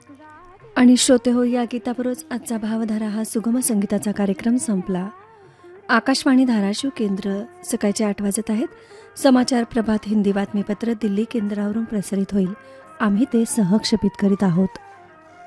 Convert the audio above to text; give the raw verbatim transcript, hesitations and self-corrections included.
आणि श्रोते हो, या गीताबरोबरच आजचा भावधारा हा सुगम संगीताचा कार्यक्रम संपला. आकाशवाणी धाराशिव केंद्र, सकाळचे आठ वाजत आहेत. समाचार प्रभात हिंदी बातमीपत्र दिल्ली केंद्रावरून प्रसारित होईल. आम्ही ते सहक्षेपित करीत आहोत.